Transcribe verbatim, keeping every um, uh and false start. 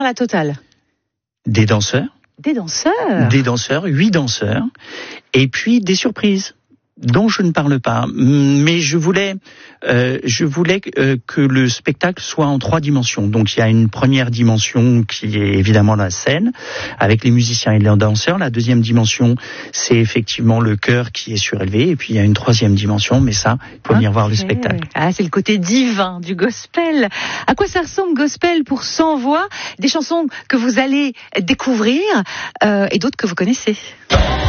La totale. Des danseurs. Des danseurs. Des danseurs, huit danseurs. Et puis des surprises dont je ne parle pas, mais je voulais, euh, je voulais euh, que le spectacle soit en trois dimensions. Donc il y a une première dimension qui est évidemment la scène, avec les musiciens et les danseurs. La deuxième dimension, c'est effectivement le chœur qui est surélevé. Et puis il y a une troisième dimension, mais ça, il faut venir okay. voir le spectacle. Ah, c'est le côté divin du gospel. À quoi ça ressemble gospel pour cent voix? Des chansons que vous allez découvrir euh, et d'autres que vous connaissez.